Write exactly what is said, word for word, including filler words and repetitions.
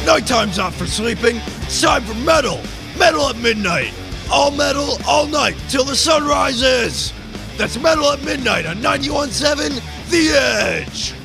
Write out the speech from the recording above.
Nighttime's not for sleeping. It's time for metal. Metal at midnight. All metal, all night, till the sun rises. That's Metal at Midnight on ninety-one point seven The Edge.